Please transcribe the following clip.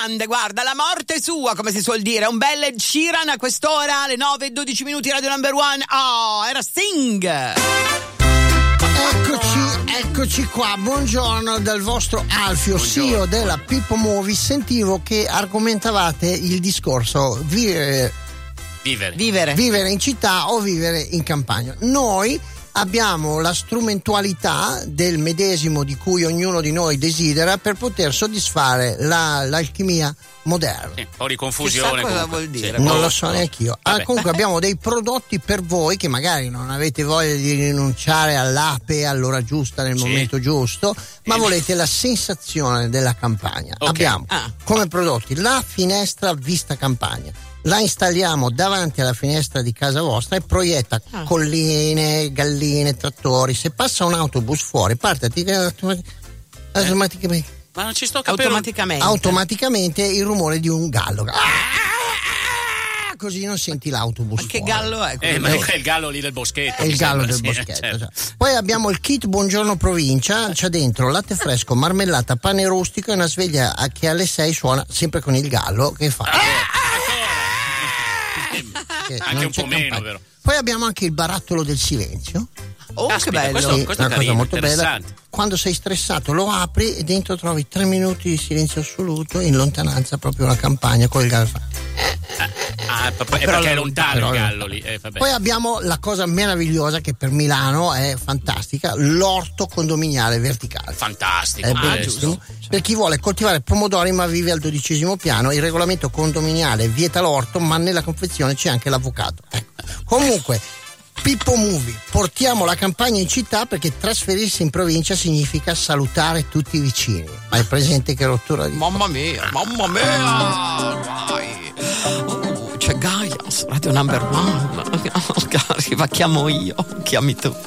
grande, guarda, la morte sua, come si suol dire, un bel Ed Sheeran a quest'ora, alle 9:12 Radio Number One. Oh, era Sting. Eccoci qua, buongiorno dal vostro Alfio, CEO della Pippo Movie. Sentivo che argomentavate il discorso vivere in città o vivere in campagna. Noi abbiamo la strumentualità del medesimo di cui ognuno di noi desidera per poter soddisfare l'alchimia moderna. Un po' di confusione. Cosa vuol dire? Non lo so neanche io. Comunque abbiamo dei prodotti per voi che magari non avete voglia di rinunciare all'ape all'ora giusta, nel momento giusto, ma volete la sensazione della campagna. Abbiamo come prodotti la finestra vista campagna. La installiamo davanti alla finestra di casa vostra e proietta colline, galline, trattori. Se passa un autobus fuori, parte automaticamente. Ma non ci sto capendo. Automaticamente il rumore di un gallo. Così non senti l'autobus. Ma che gallo è? Ma è il gallo lì del boschetto. È il gallo del boschetto. Certo. Poi abbiamo il kit Buongiorno Provincia, c'è dentro latte fresco, marmellata, pane rustico e una sveglia che alle 6 suona sempre con il gallo che fa. Anche un po' meno, vero? Poi abbiamo anche il barattolo del silenzio. Oh, caspita, che bello! Questo è una carino, cosa molto bella. interessante. Quando sei stressato lo apri e dentro trovi 3 minuti di silenzio assoluto, in lontananza proprio una campagna con il gallo. Perché è lontano il gallo lì. Poi abbiamo la cosa meravigliosa che per Milano è fantastica, l'orto condominiale verticale. Fantastico. È bellissimo. Per chi vuole coltivare pomodori ma vive al 12° piano, il regolamento condominiale vieta l'orto, ma nella confezione c'è anche l'avvocato. Comunque, Pippo Movie, portiamo la campagna in città perché trasferirsi in provincia significa salutare tutti i vicini. Hai presente che rottura di... Mamma mia! Dai. C'è Gaia, Radio Number One. Arriva, chiamo io, chiami tu.